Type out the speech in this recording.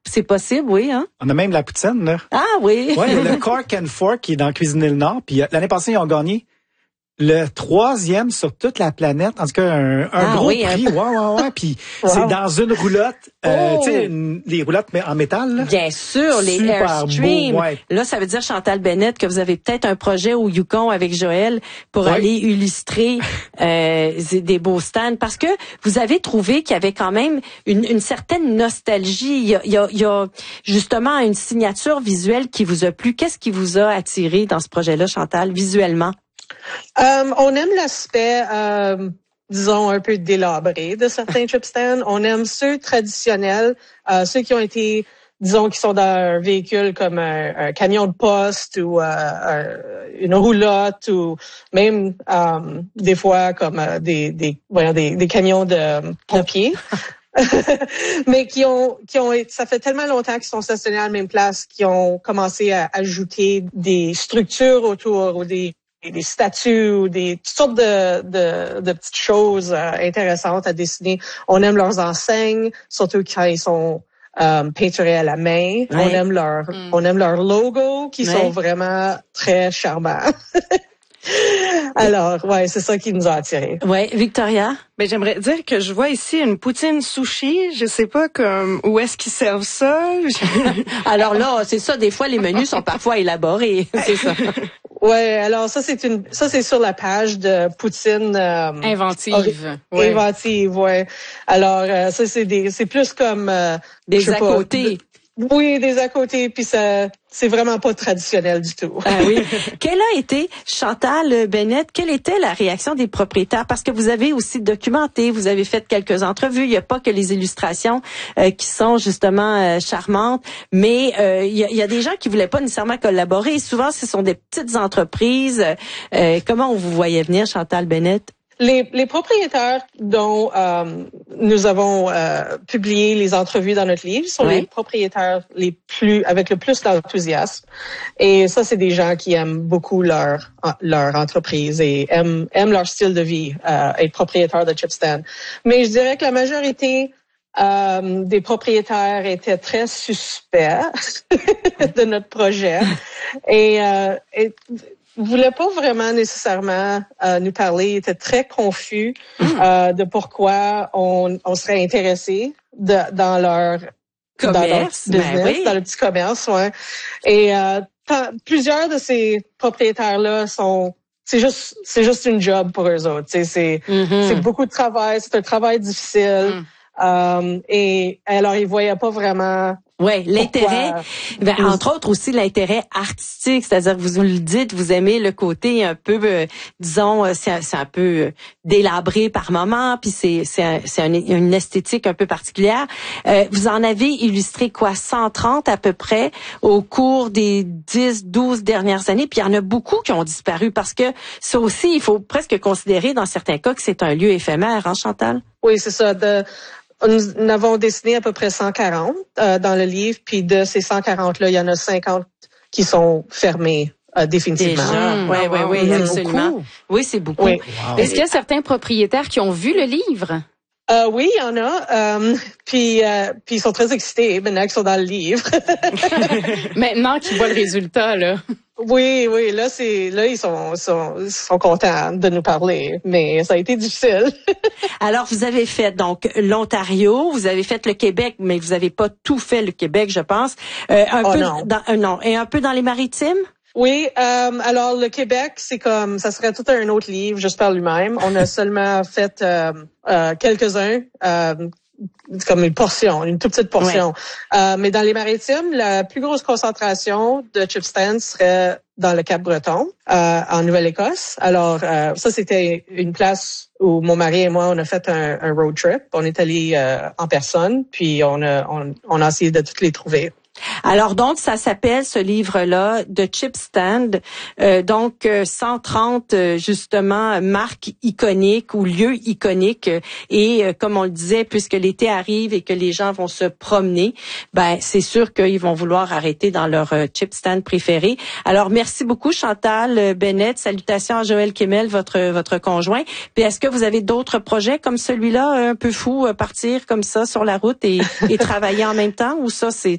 C'est possible, oui, hein? On a même la poutine, là. Ah oui! Ouais, le Cork and Fork qui est dans Cuisiner le Nord. Puis l'année passée, ils ont gagné le 3e sur toute la planète. En tout cas, un gros prix. Ouais. Puis c'est dans une roulotte. Tu sais, les roulottes en métal, là. Bien sûr, les Airstream. Ouais. Là, ça veut dire, Chantal Bennett, que vous avez peut-être un projet au Yukon avec Joël pour aller illustrer des beaux stands. Parce que vous avez trouvé qu'il y avait quand même une certaine nostalgie. Il y a justement une signature visuelle qui vous a plu. Qu'est-ce qui vous a attiré dans ce projet-là, Chantal, visuellement? On aime l'aspect, disons, un peu délabré de certains trip stands. On aime ceux traditionnels, ceux qui ont été, disons, qui sont dans un véhicule comme un camion de poste ou une roulotte ou même des fois comme des camions de pompiers. Mais qui ont, ça fait tellement longtemps qu'ils sont stationnés à la même place, qu'ils ont commencé à ajouter des structures autour ou des statues ou toutes sortes de petites choses intéressantes à dessiner. On aime leurs enseignes, surtout quand ils sont peinturés à la main. Ouais. On aime leurs logos qui sont vraiment très charmants. Alors, c'est ça qui nous a attirés. Ouais, Victoria? Ben, j'aimerais dire que je vois ici une poutine sushi. Je sais pas où est-ce qu'ils servent ça. Alors là, c'est ça. Des fois, les menus sont parfois élaborés. C'est ça. Ouais, alors ça c'est sur la page de poutine inventive. Inventive, ouais. Alors ça c'est plus comme des à côté. Oui, des à côté, puis ça, c'est vraiment pas traditionnel du tout. Ah oui. Quelle a été, Chantal Bennett, quelle était la réaction des propriétaires? Parce que vous avez aussi documenté, vous avez fait quelques entrevues. Il n'y a pas que les illustrations qui sont justement charmantes, mais il y a des gens qui voulaient pas nécessairement collaborer. Souvent, ce sont des petites entreprises. Comment on vous voyait venir, Chantal Bennett? Les propriétaires dont nous avons publié les entrevues dans notre livre sont les propriétaires avec le plus d'enthousiasme. Et ça, c'est des gens qui aiment beaucoup leur entreprise et aiment leur style de vie, être propriétaire de chip stand. Mais je dirais que la majorité des propriétaires étaient très suspects de notre projet et voulait pas vraiment nécessairement nous parler. Il était très confus de pourquoi on serait intéressé dans leur commerce, dans leur business, dans le petit commerce, ouais. Et plusieurs de ces propriétaires-là c'est juste une job pour eux autres. C'est beaucoup de travail, c'est un travail difficile. Et alors ils voyaient pas vraiment. Ouais, l'intérêt, entre autres aussi l'intérêt artistique, c'est-à-dire que vous le dites, vous aimez le côté un peu, disons, c'est un peu délabré par moment, puis c'est une esthétique un peu particulière. Vous en avez illustré 130 à peu près au cours des 10-12 dernières années, puis il y en a beaucoup qui ont disparu parce que ça aussi, il faut presque considérer dans certains cas que c'est un lieu éphémère, hein, Chantal? Oui, c'est ça. Nous avons dessiné à peu près 140 dans le livre, puis de ces 140-là, il y en a 50 qui sont fermés définitivement. Oui, absolument. Beaucoup. Oui, c'est beaucoup. Oui. Wow. Est-ce qu'il y a certains propriétaires qui ont vu le livre? Oui, il y en a. Puis ils sont très excités maintenant qu'ils sont dans le livre. Maintenant qu'ils voient le résultat, là. Oui, là ils sont contents de nous parler, mais ça a été difficile. Alors vous avez fait donc l'Ontario, vous avez fait le Québec, mais vous avez pas tout fait le Québec, je pense. Et un peu dans les Maritimes. Oui, alors le Québec, c'est comme ça serait tout un autre livre juste par lui-même. On a seulement fait quelques-uns. Comme une toute petite portion. Ouais. Mais dans les Maritimes, la plus grosse concentration de chip stands serait dans le Cap-Breton, en Nouvelle-Écosse. Alors, ça, c'était une place où mon mari et moi, on a fait un road trip. On est allé en personne, puis on a essayé de toutes les trouver. Alors donc, ça s'appelle ce livre-là, The Chip Stand, donc 130 justement marques iconiques ou lieux iconiques et comme on le disait, puisque l'été arrive et que les gens vont se promener, c'est sûr qu'ils vont vouloir arrêter dans leur chip stand préféré. Alors merci beaucoup Chantal Bennett, salutations à Joël Kimmel, votre conjoint. Puis est-ce que vous avez d'autres projets comme celui-là un peu fou, partir comme ça sur la route et travailler en même temps ou ça c'est